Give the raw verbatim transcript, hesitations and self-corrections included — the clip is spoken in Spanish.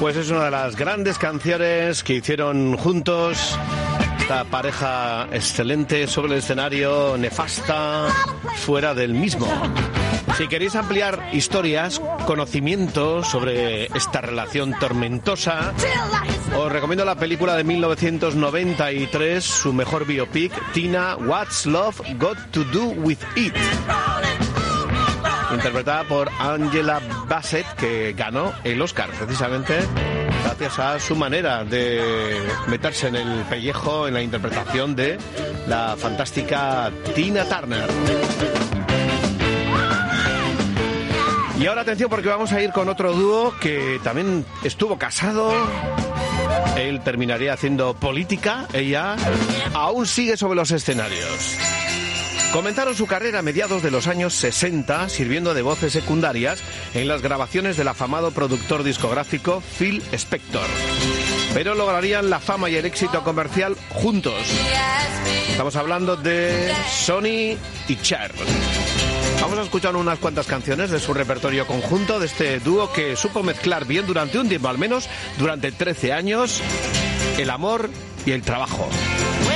Pues es una de las grandes canciones que hicieron juntos. Esta pareja excelente sobre el escenario, nefasta fuera del mismo. Si queréis ampliar historias, conocimientos sobre esta relación tormentosa, os recomiendo la película de mil novecientos noventa y tres, su mejor biopic, Tina, What's Love Got to Do With It, interpretada por Angela Bassett, que ganó el Oscar precisamente gracias a su manera de meterse en el pellejo en la interpretación de la fantástica Tina Turner. Y ahora atención, porque vamos a ir con otro dúo que también estuvo casado. Él terminaría haciendo política, ella aún sigue sobre los escenarios. Comenzaron su carrera a mediados de los años sesenta sirviendo de voces secundarias en las grabaciones del afamado productor discográfico Phil Spector. Pero lograrían la fama y el éxito comercial juntos. Estamos hablando de Sonny y Cher. Vamos a escuchar unas cuantas canciones de su repertorio conjunto, de este dúo que supo mezclar bien durante un tiempo, al menos durante trece años, el amor y el trabajo.